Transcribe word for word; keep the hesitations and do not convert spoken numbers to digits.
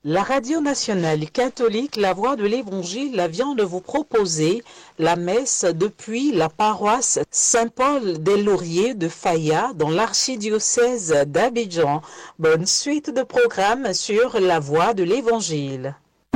La radio nationale catholique La Voix de l'Évangile vient de vous proposer la messe depuis la paroisse Saint-Paul des Lauriers de Faya dans l'archidiocèse d'Abidjan. Bonne suite de programmes sur La Voix de l'Évangile.